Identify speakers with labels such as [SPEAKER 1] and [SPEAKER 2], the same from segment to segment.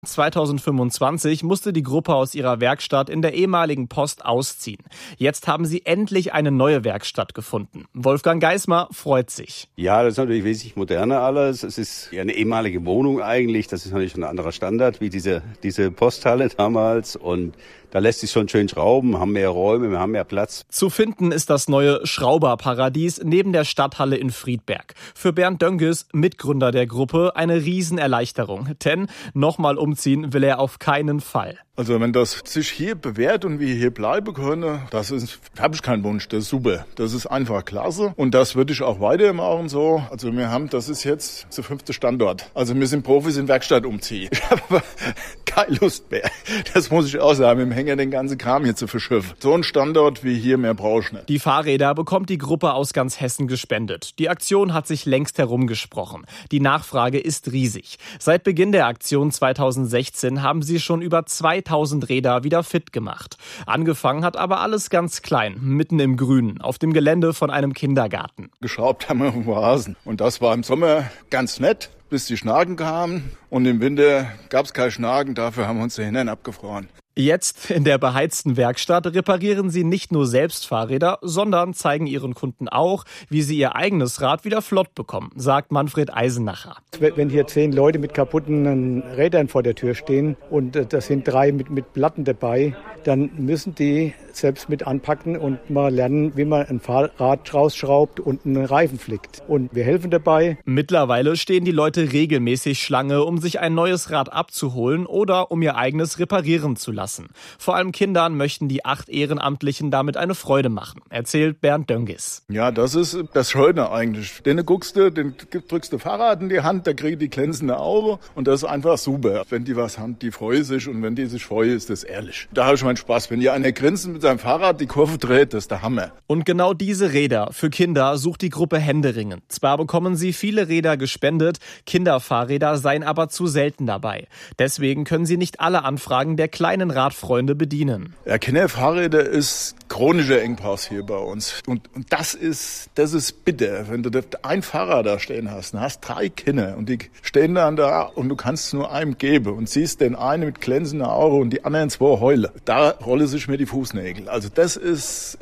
[SPEAKER 1] 2025 musste die Gruppe aus ihrer Werkstatt in der ehemaligen Post ausziehen. Jetzt haben sie endlich eine neue Werkstatt gefunden. Wolfgang Geismar freut sich.
[SPEAKER 2] Ja, das ist natürlich wesentlich moderner alles. Es ist ja eine ehemalige Wohnung eigentlich. Das ist natürlich ein anderer Standard wie diese Posthalle damals. Und da lässt sich schon schön schrauben, haben mehr Räume, wir haben mehr Platz.
[SPEAKER 1] Zu finden ist das neue Schrauberparadies neben der Stadthalle in Friedberg. Für Bernd Dönges, Mitgründer der Gruppe, eine Riesenerleichterung. Denn nochmal umziehen will er auf keinen Fall.
[SPEAKER 3] Also wenn das sich hier bewährt und wir hier bleiben können, habe ich keinen Wunsch, das ist super. Das ist einfach klasse und das würde ich auch weitermachen so. Also das ist jetzt der 5. Standort. Also wir sind Profis in Werkstatt umziehen. Ich habe aber keine Lust mehr. Das muss ich auch sagen, mit dem Hänger den ganzen Kram hier zu verschiffen. So ein Standort wie hier mehr brauche ich nicht.
[SPEAKER 1] Die Fahrräder bekommt die Gruppe aus ganz Hessen gespendet. Die Aktion hat sich längst herumgesprochen. Die Nachfrage ist riesig. Seit Beginn der Aktion 2016 haben sie schon über 2000 Räder wieder fit gemacht. Angefangen hat aber alles ganz klein, mitten im Grünen, auf dem Gelände von einem Kindergarten.
[SPEAKER 3] Geschraubt haben wir im Rasen. Und das war im Sommer ganz nett, bis die Schnaken kamen. Und im Winter gab es keine Schnaken, dafür haben wir uns die Hintern abgefroren.
[SPEAKER 1] Jetzt in der beheizten Werkstatt reparieren sie nicht nur selbst Fahrräder, sondern zeigen ihren Kunden auch, wie sie ihr eigenes Rad wieder flott bekommen, sagt Manfred Eisenacher.
[SPEAKER 4] Wenn hier 10 Leute mit kaputten Rädern vor der Tür stehen und das sind 3 mit Platten dabei, dann müssen die selbst mit anpacken und mal lernen, wie man ein Fahrrad rausschraubt und einen Reifen flickt. Und wir helfen dabei.
[SPEAKER 1] Mittlerweile stehen die Leute regelmäßig Schlange, um sich ein neues Rad abzuholen oder um ihr eigenes reparieren zu lassen. Vor allem Kindern möchten die 8 Ehrenamtlichen damit eine Freude machen, erzählt Bernd Dönges.
[SPEAKER 3] Ja, das ist das Schöne eigentlich. Den drückst du Fahrrad in die Hand, da kriegen die glänzende Augen und das ist einfach super. Wenn die was haben, die freuen sich und wenn die sich freuen, ist das ehrlich. Da habe ich meinen Spaß. Wenn hier einer grinst mit seinem Fahrrad die Kurve dreht, das ist der Hammer.
[SPEAKER 1] Und genau diese Räder für Kinder sucht die Gruppe händeringend. Zwar bekommen sie viele Räder gespendet, Kinderfahrräder seien aber zu selten dabei. Deswegen können sie nicht alle Anfragen der kleinen Radfreunde bedienen.
[SPEAKER 3] Ja, Kinderfahrräder ist chronischer Engpass hier bei uns. Und das ist bitter. Wenn du ein Fahrrad da stehen hast, dann hast 3 Kinder und die stehen dann da und du kannst es nur einem geben und siehst den einen mit glänzenden Augen und die anderen 2 heulen. Da rollen sich mir die Fußnägel. Also das ist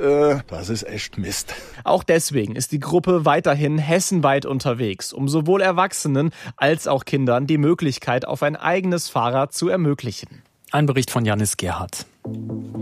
[SPEAKER 3] echt Mist.
[SPEAKER 1] Auch deswegen ist die Gruppe weiterhin hessenweit unterwegs, um sowohl Erwachsenen als auch Kindern die Möglichkeit auf ein eigenes Fahrrad zu ermöglichen.
[SPEAKER 5] Ein Bericht von Janis Gerhardt.